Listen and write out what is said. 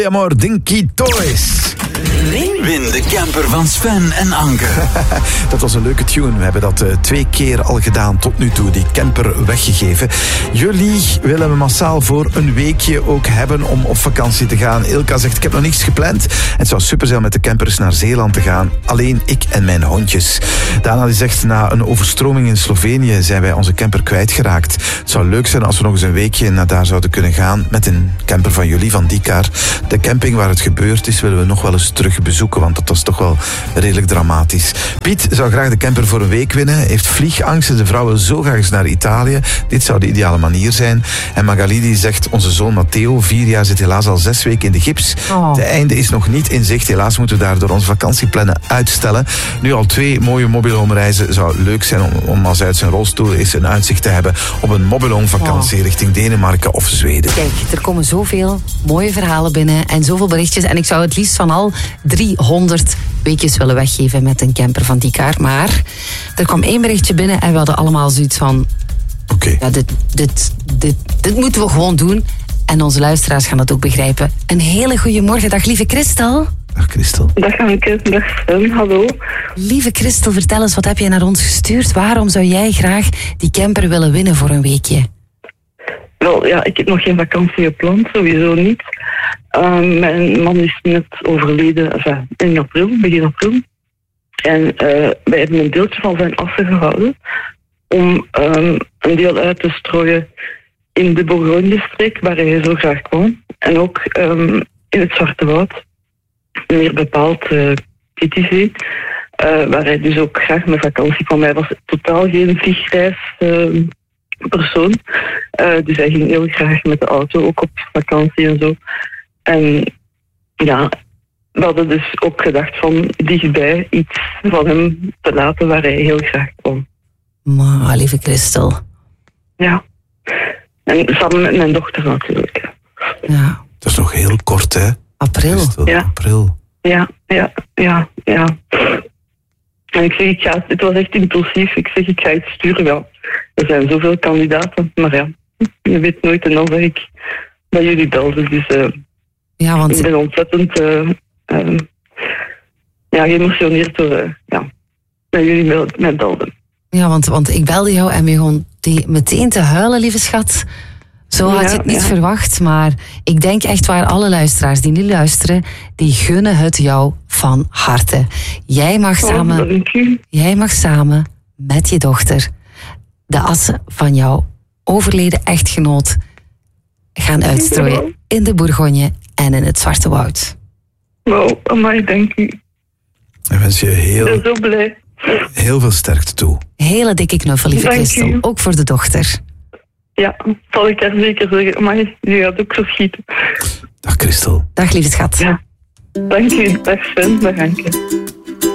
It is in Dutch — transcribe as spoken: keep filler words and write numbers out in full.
Amor, Dinky Toys. Win de camper van Sven en Anke. Dat was een leuke tune. We hebben dat uh, twee keer al gedaan tot nu toe, die camper weggegeven. Jullie willen we massaal voor een weekje ook hebben om op vakantie te gaan. Ilka zegt, ik heb nog niets gepland. Het zou super zijn om met de campers naar Zeeland te gaan. Alleen ik en mijn hondjes. Dana die zegt, na een overstroming in Slovenië zijn wij onze camper kwijtgeraakt. Het zou leuk zijn als we nog eens een weekje naar daar zouden kunnen gaan met een camper van jullie, van Dikar. De camping waar het gebeurd is willen we nog wel eens terug bezoeken, want dat was toch wel redelijk dramatisch. Piet zou graag de camper voor een week winnen, heeft vliegangst en de vrouw wil zo graag eens naar Italië. Dit zou de ideale manier zijn. En Magali die zegt, onze zoon Matteo, vier jaar, zit helaas al zes weken in de gips. Oh. De einde is nog niet in zicht. Helaas moeten we daardoor onze vakantieplannen uitstellen. Nu al twee mooie mobilhome-reizen. Zou leuk zijn om, om als hij uit zijn rolstoel is een uitzicht te hebben op een mobilhome-vakantie oh. richting Denemarken of Zweden. Kijk, er komen zoveel mooie verhalen binnen en zoveel berichtjes. En ik zou het liefst van al driehonderd weekjes willen weggeven met een camper van Dikar. Maar er kwam één berichtje binnen en we hadden allemaal zoiets van... Oké. Okay. Ja, dit, dit, dit, dit moeten we gewoon doen. En onze luisteraars gaan dat ook begrijpen. Een hele goede morgen. Dag lieve Christel. Dag Christel. Dag Anke, dag Sven, hallo. Lieve Christel, vertel eens, wat heb jij naar ons gestuurd? Waarom zou jij graag die camper willen winnen voor een weekje? Wel, ja, ik heb nog geen vakantie gepland, sowieso niet. Uh, mijn man is net overleden, enfin, in april, begin april. En uh, wij hebben een deeltje van zijn assen gehouden om um, een deel uit te strooien in de Bourgogne-streek, waar hij zo graag kwam. En ook um, in het Zwarte Woud, meer bepaald uh, Titisee, uh, waar hij dus ook graag met vakantie kwam. Hij was totaal geen vliegreis... Uh, persoon. Uh, dus hij ging heel graag met de auto ook op vakantie en zo. En ja, we hadden dus ook gedacht van dichtbij iets van hem te laten waar hij heel graag kwam. Maar, lieve Christel. Ja. En samen met mijn dochter natuurlijk. Ja. Dat is nog heel kort, hè? April. Christel, ja. April. Ja, ja, ja, ja. En ik zeg, ik ga, het was echt impulsief. Ik zeg, ik ga iets sturen. Ja, er zijn zoveel kandidaten. Maar ja, je weet nooit. En dan zeg ik dat jullie belden. Dus uh, ja, want... ik ben ontzettend uh, uh, ja, geëmotioneerd door uh, ja, dat jullie mij belden. Ja, want, want ik belde jou en begon die meteen te huilen, lieve schat. Zo had je het niet ja. verwacht, maar ik denk echt waar alle luisteraars die nu luisteren, die gunnen het jou van harte. Jij mag, oh, samen, jij mag samen met je dochter de assen van jouw overleden echtgenoot gaan uitstrooien in de Bourgogne en in het Zwarte Woud. Wow, amai, dank u. Ik wens je heel, ik ben zo blij. heel veel sterkte toe. Hele dikke knuffel, lieve dank Christel. U. Ook voor de dochter. Ja, zal ik haar zeker zeggen. Maar je gaat ook verschieten. Dag Christel. Dag lieve schat. Ja. Dank u. Dag Sven. Dag Anke.